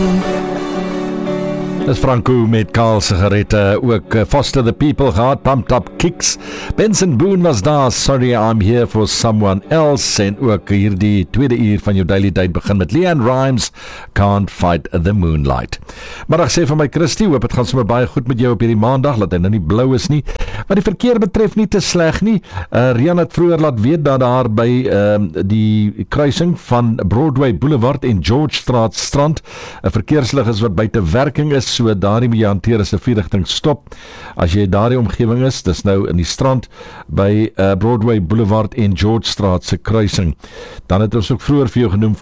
Dis Franco met Kaal sigarette, ook Foster the People gehad, Pumped Up Kicks. Benson Boone was daar, Sorry I'm Here for Someone Else, en ook hierdie tweede uur van jou Daily Date begin met Leanne Rimes, Can't Fight the Moonlight. Maar ek sê van my Christie, hoop het gaan sommer baie goed met jou op hierdie maandag, laat hy nou nie blou is nie. Wat die verkeer betref nie te sleg nie. Rian het vroeër laat weet dat daar by die kruising van Broadway Boulevard en George Straat strand 'n verkeerslig is wat buite werking is, so daardie moet jy hanteer as 'n vierrigting stop. As jy daardie omgewing is, dis nou in die strand by Broadway Boulevard en George Straat se kruising. Dan het ons ook vroeër vir jou genoem